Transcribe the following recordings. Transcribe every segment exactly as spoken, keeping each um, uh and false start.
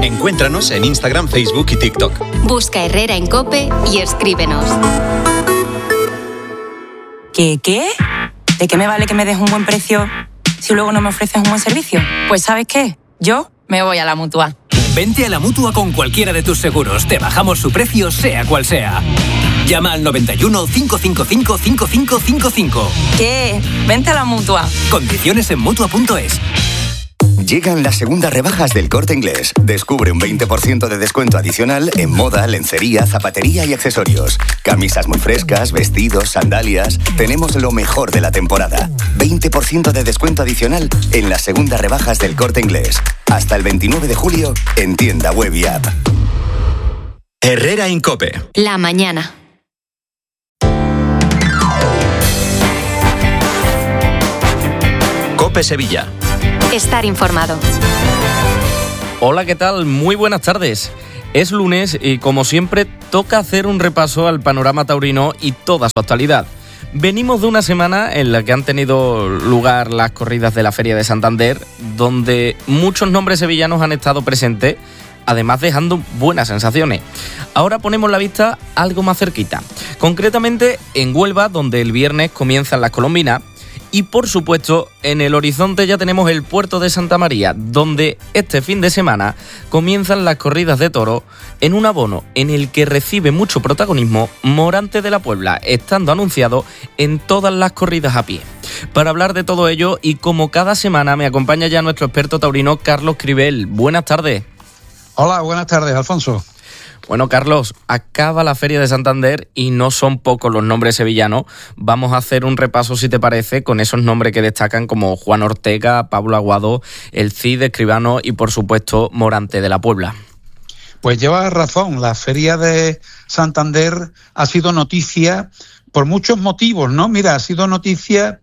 Encuéntranos en Instagram, Facebook y TikTok. Busca Herrera en COPE y escríbenos. ¿Qué, qué? ¿De qué me vale que me des un buen precio si luego no me ofreces un buen servicio? Pues ¿sabes qué? Yo me voy a la Mutua. Vente a la Mutua con cualquiera de tus seguros. Te bajamos su precio, sea cual sea. Llama al noventa y uno, cinco cinco cinco, cinco cinco cinco cinco. ¿Qué? Vente a la Mutua. Condiciones en Mutua punto es. Llegan las segundas rebajas del Corte Inglés. Descubre un veinte por ciento de descuento adicional en moda, lencería, zapatería y accesorios. Camisas muy frescas, vestidos, sandalias. Tenemos lo mejor de la temporada. veinte por ciento de descuento adicional en las segundas rebajas del Corte Inglés. Hasta el veintinueve de julio en tienda web y app. Herrera en COPE. La mañana. COPE Sevilla. Estar informado. Hola, ¿qué tal? Muy buenas tardes. Es lunes y, como siempre, toca hacer un repaso al panorama taurino y toda su actualidad. Venimos de una semana en la que han tenido lugar las corridas de la Feria de Santander, donde muchos nombres sevillanos han estado presentes, además dejando buenas sensaciones. Ahora ponemos la vista algo más cerquita, concretamente en Huelva, donde el viernes comienzan las colombinas. Y por supuesto, en el horizonte ya tenemos el puerto de Santa María, donde este fin de semana comienzan las corridas de toros en un abono en el que recibe mucho protagonismo Morante de la Puebla, estando anunciado en todas las corridas a pie. Para hablar de todo ello, y como cada semana, me acompaña ya nuestro experto taurino, Carlos Cribel. Buenas tardes. Hola, buenas tardes, Alfonso. Bueno, Carlos, acaba la Feria de Santander y no son pocos los nombres sevillanos. Vamos a hacer un repaso, si te parece, con esos nombres que destacan como Juan Ortega, Pablo Aguado, el Cid Escribano y, por supuesto, Morante de la Puebla. Pues llevas razón, la Feria de Santander ha sido noticia por muchos motivos, ¿no? Mira, ha sido noticia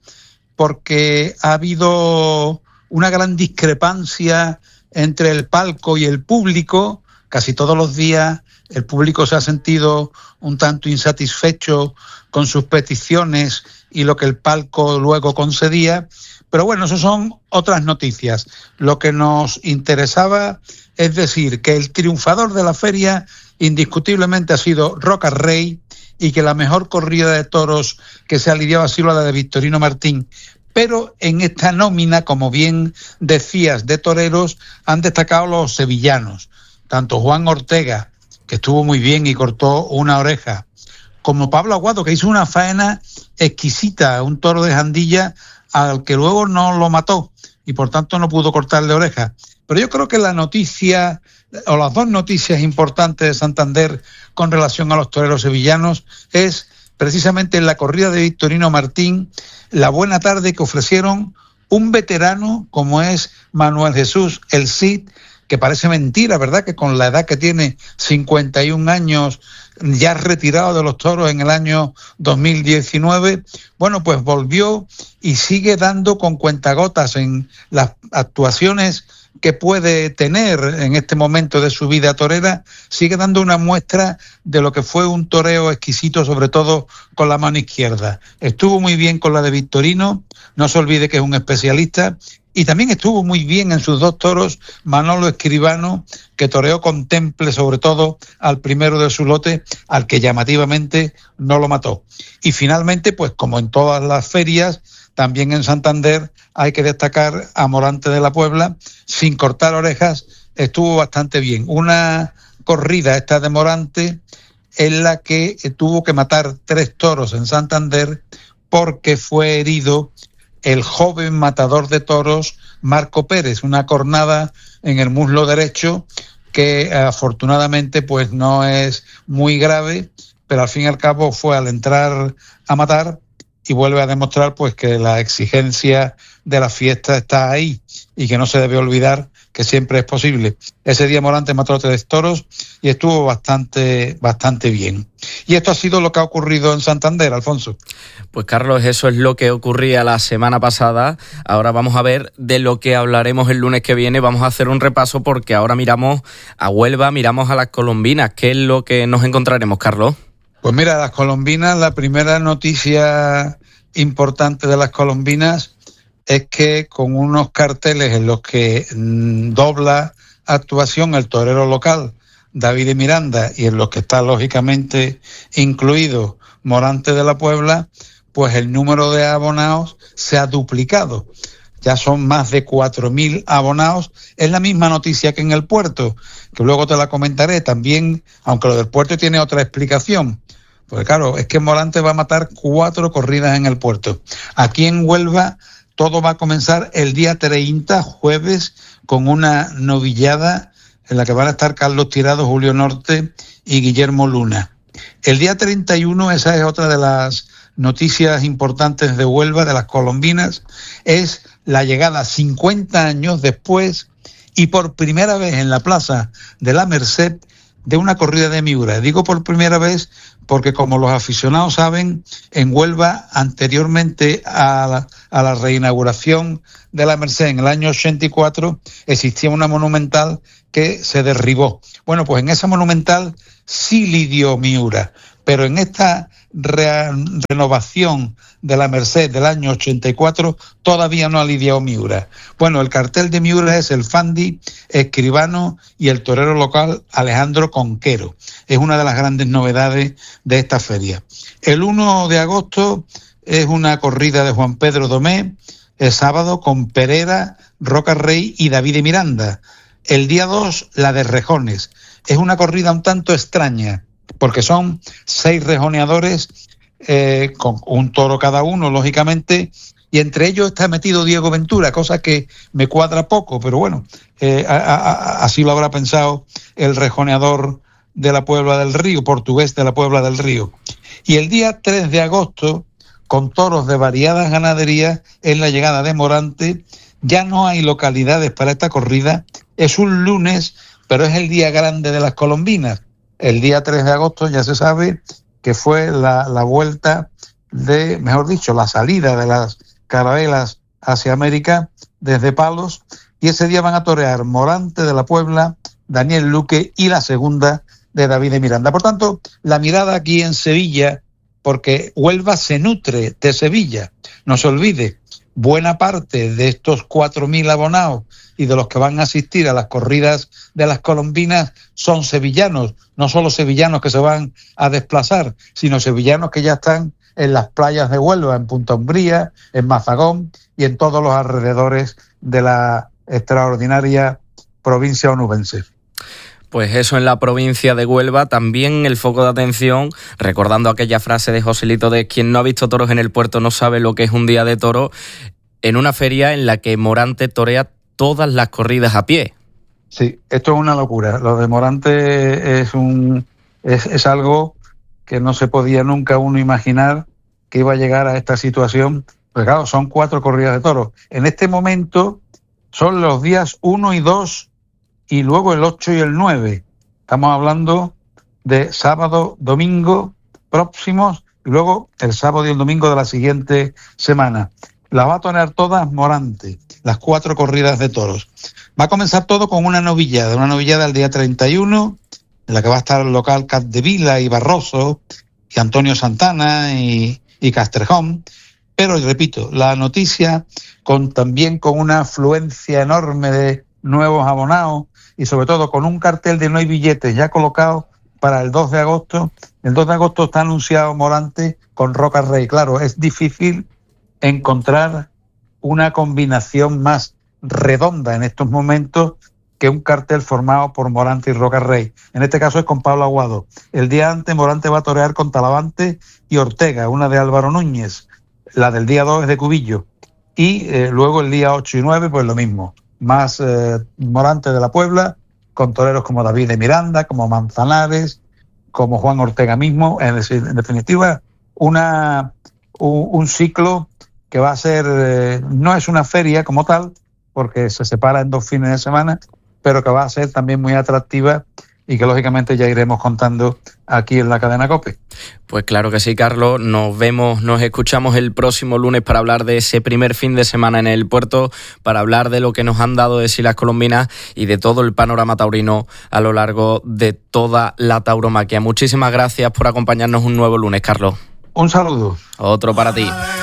porque ha habido una gran discrepancia entre el palco y el público. Casi todos los días el público se ha sentido un tanto insatisfecho con sus peticiones y lo que el palco luego concedía. Pero bueno, eso son otras noticias. Lo que nos interesaba es decir que el triunfador de la feria indiscutiblemente ha sido Roca Rey y que la mejor corrida de toros que se ha lidiado ha sido la de Victorino Martín. Pero en esta nómina, como bien decías, de toreros, han destacado los sevillanos. Tanto Juan Ortega, que estuvo muy bien y cortó una oreja, como Pablo Aguado, que hizo una faena exquisita, un toro de Jandilla al que luego no lo mató y por tanto no pudo cortarle oreja. Pero yo creo que la noticia, o las dos noticias importantes de Santander con relación a los toreros sevillanos es precisamente en la corrida de Victorino Martín, la buena tarde que ofrecieron un veterano como es Manuel Jesús, el Cid, que parece mentira, ¿verdad?, que con la edad que tiene, cincuenta y un años, ya retirado de los toros en el año dos mil diecinueve, bueno, pues volvió y sigue dando con cuentagotas en las actuaciones que puede tener en este momento de su vida torera, sigue dando una muestra de lo que fue un toreo exquisito, sobre todo con la mano izquierda. Estuvo muy bien con la de Victorino, no se olvide que es un especialista, y también estuvo muy bien en sus dos toros Manolo Escribano, que toreó con temple, sobre todo al primero de su lote, al que llamativamente no lo mató. Y finalmente, pues como en todas las ferias, también en Santander hay que destacar a Morante de la Puebla, sin cortar orejas, estuvo bastante bien. Una corrida esta de Morante en la que tuvo que matar tres toros en Santander porque fue herido el joven matador de toros Marco Pérez, una cornada en el muslo derecho que afortunadamente pues no es muy grave, pero al fin y al cabo fue al entrar a matar y vuelve a demostrar pues que la exigencia de la fiesta está ahí y que no se debe olvidar que siempre es posible. Ese día Morante mató a tres toros y estuvo bastante, bastante bien. Y esto ha sido lo que ha ocurrido en Santander, Alfonso. Pues Carlos, eso es lo que ocurría la semana pasada. Ahora vamos a ver de lo que hablaremos el lunes que viene. Vamos a hacer un repaso porque ahora miramos a Huelva, miramos a las colombinas. ¿Qué es lo que nos encontraremos, Carlos? Pues mira, las colombinas, la primera noticia importante de las colombinas es que con unos carteles en los que mmm, dobla actuación el torero local David de Miranda y en los que está lógicamente incluido Morante de la Puebla, pues el número de abonados se ha duplicado. Ya son más de cuatro mil abonados. Es la misma noticia que en el puerto, que luego te la comentaré también, aunque lo del puerto tiene otra explicación. Porque claro, es que Morante va a matar cuatro corridas en el puerto. Aquí en Huelva todo va a comenzar el día treinta, jueves, con una novillada en la que van a estar Carlos Tirado, Julio Norte y Guillermo Luna. El día treinta y uno, esa es otra de las noticias importantes de Huelva, de las colombinas, es la llegada cincuenta años después y por primera vez en la Plaza de la Merced de una corrida de Miura. Digo por primera vez porque, como los aficionados saben, en Huelva, anteriormente a la, a la reinauguración de la Merced en el año ochenta y cuatro, existía una monumental que se derribó. Bueno, pues en esa monumental sí lidió Miura, pero en esta re- renovación de la Merced del año ochenta y cuatro todavía no ha lidiado Miura. Bueno, el cartel de Miura es el Fandi, Escribano y el torero local Alejandro Conquero. Es una de las grandes novedades de esta feria. El uno de agosto es una corrida de Juan Pedro Domé, el sábado con Pereira, Roca Rey y David de Miranda. El día dos, la de Rejones. Es una corrida un tanto extraña, porque son seis rejoneadores, eh, con un toro cada uno, lógicamente, y entre ellos está metido Diego Ventura, cosa que me cuadra poco, pero bueno, eh, a, a, así lo habrá pensado el rejoneador de la Puebla del Río, portugués de la Puebla del Río. Y el día tres de agosto, con toros de variadas ganaderías, es la llegada de Morante. Ya no hay localidades para esta corrida, es un lunes, pero es el día grande de las colombinas. El día tres de agosto ya se sabe que fue la, la vuelta de, mejor dicho, la salida de las carabelas hacia América desde Palos, y ese día van a torear Morante de la Puebla, Daniel Luque y la segunda de David de Miranda. Por tanto, la mirada aquí en Sevilla, porque Huelva se nutre de Sevilla, no se olvide, buena parte de estos cuatro mil abonados y de los que van a asistir a las corridas de las colombinas son sevillanos, no solo sevillanos que se van a desplazar, sino sevillanos que ya están en las playas de Huelva, en Punta Umbría, en Mazagón y en todos los alrededores de la extraordinaria provincia onubense. Pues eso, en la provincia de Huelva, también el foco de atención, recordando aquella frase de Joselito de quien no ha visto toros en el puerto no sabe lo que es un día de toro, en una feria en la que Morante torea todas las corridas a pie. Sí, esto es una locura. Lo de Morante es un es, es algo que no se podía nunca uno imaginar que iba a llegar a esta situación. Pues claro, son cuatro corridas de toros. En este momento son los días uno y dos y luego el ocho y el nueve. Estamos hablando de sábado, domingo próximos y luego el sábado y el domingo de la siguiente semana. Las va a torear todas Morante, las cuatro corridas de toros. Va a comenzar todo con una novillada, una novillada el día treinta y uno, en la que va a estar el local Capdevila y Barroso, y Antonio Santana y, y Castrejón. Pero, repito, la noticia con también con una afluencia enorme de nuevos abonados y sobre todo con un cartel de no hay billetes ya colocado para el dos de agosto. El dos de agosto está anunciado Morante con Roca Rey. Claro, es difícil encontrar una combinación más redonda en estos momentos que un cartel formado por Morante y Roca Rey. En este caso es con Pablo Aguado. El día antes Morante va a torear con Talavante y Ortega, una de Álvaro Núñez. La del día dos es de Cubillo. Y eh, luego el día ocho y nueve, pues lo mismo. Más eh, Morante de la Puebla, con toreros como David de Miranda, como Manzanares, como Juan Ortega mismo. En, en definitiva, una un, un ciclo que va a ser, eh, no es una feria como tal, porque se separa en dos fines de semana, pero que va a ser también muy atractiva y que lógicamente ya iremos contando aquí en la cadena COPE. Pues claro que sí, Carlos. Nos vemos, nos escuchamos el próximo lunes para hablar de ese primer fin de semana en el puerto, para hablar de lo que nos han dado de sí las colombinas y de todo el panorama taurino a lo largo de toda la tauromaquia. Muchísimas gracias por acompañarnos un nuevo lunes, Carlos. Un saludo. Otro para ti.